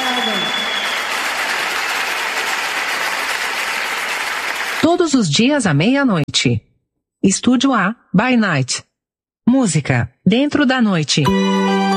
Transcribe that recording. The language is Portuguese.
Todos os dias à meia-noite. Estúdio A, by Night. Música, dentro da noite.